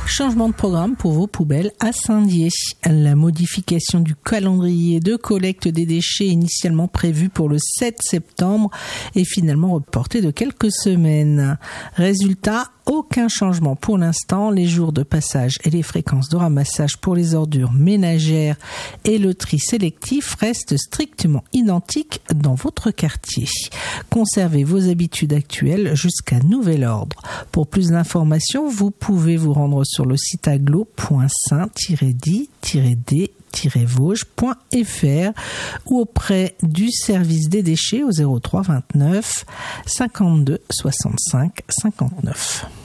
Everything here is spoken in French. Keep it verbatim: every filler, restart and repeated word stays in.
Changement de programme pour vos poubelles à Saint-Dié. La modification du calendrier de collecte des déchets initialement prévu pour le sept septembre est finalement reportée de quelques semaines. Résultat, aucun changement pour l'instant. Les jours de passage et les fréquences de ramassage pour les ordures ménagères et le tri sélectif restent strictement identiques dans votre quartier. Conservez vos habitudes actuelles jusqu'à nouvel ordre. Pour plus d'informations, vous pouvez vous rendre sur le site agglo point saint tiret di tiret d tiret vosges point f r ou auprès du service des déchets au zéro trois vingt-neuf cinquante-deux soixante-cinq cinquante-neuf.